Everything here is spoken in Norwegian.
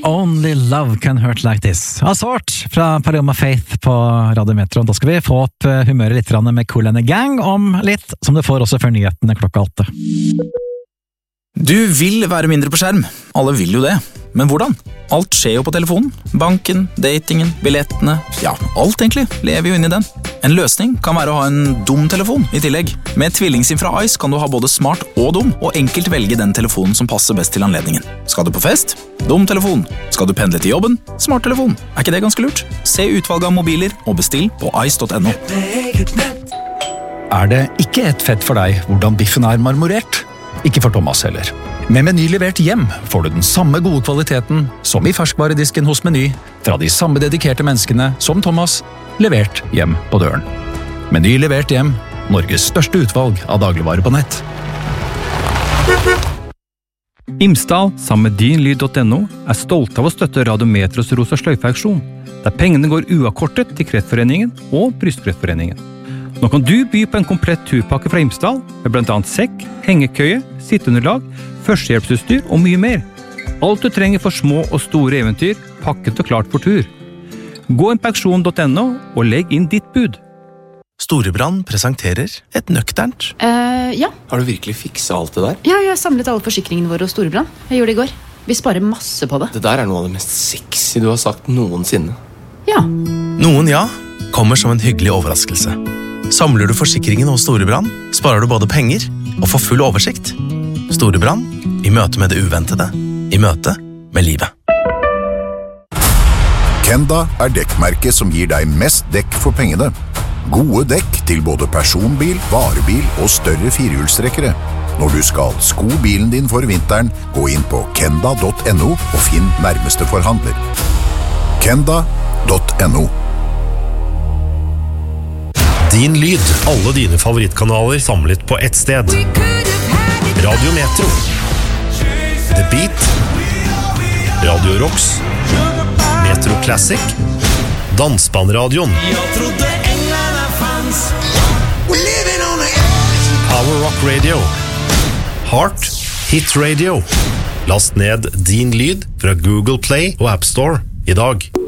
Only Love Can Hurt Like This. Assault fra Paloma Faith på Radio Metro. Da skal vi få opp humøret litt med Kool and the Gang om litt, som det får også før nyhetene klokka 8. Du vil være mindre på skjerm. Alle vil jo det. Men hvordan? Alt skjer jo på telefonen. Banken, datingen, billettene, ja, alt egentlig lever jo inn i den. En løsning kan være å ha en dum telefon i tillegg. Med tvillingsim fra Ice kan du ha både smart og dum, og enkelt velge den telefonen som passer best til anledningen. Skal du på fest? Dum telefon. Skal du pendle til jobben? Smart telefon. Er ikke det ganske lurt? Se utvalget av mobiler og bestill på ice.no. Er det ikke et fett for deg hvordan biffen er marmorert? Ikke for Thomas heller. Med Meny levert hjem får du den samme gode kvaliteten som i ferskvaredisken hos Meny, fra de samme dedikerte menneskene som Thomas, levert hjem på døren. Meny levert hjem, Norges største utvalg av dagligvarer på nett. Imsdal, sammen med dinlyd.no, er stolt av å støtte Radiometros Rosa Sløyfe-aksjon, der pengene går uavkortet til Kreftforeningen og Brystkreftforeningen. Nå kan du by på en komplett turpakke fra Imsdal, med blant annet sekk, hengekøye, sitteunderlag, førstehjelpsutstyr og mye mer. Alt du trenger for små og store eventyr, pakket og klart for tur. Gå inn på aksjon.no og legg inn ditt bud. Storebrand presenterer et nøkternt. Ja. Har du virkelig fikset alt det der? Ja, jeg har samlet alle forsikringene våre hos Storebrand. Jeg gjorde det i går. Vi sparer masse på det. Det der er noe av det mest sexy du har sagt noensinne. Ja. Noen ja, kommer som en hyggelig overraskelse. Samler du forsikringen hos Storebrand, sparer du både penger og får full oversikt. Storebrand, i møte med det uventede, i møte med livet. Kenda er dekkmerket som gir deg mest dekk for pengene. Gode dekk til både personbil, varebil og større firehjulstrekkere. Når du skal sko bilen din for vinteren, gå inn på kenda.no og finn nærmeste forhandler. Kenda.no. Din lyd, alle dine favorittkanaler samlet på ett sted. Radio Metro, The Beat, Radio Rocks, Metro Classic, Dansbandradioen, Power Rock Radio, Heart Hit Radio. Last ned Din lyd fra Google Play og App Store i dag.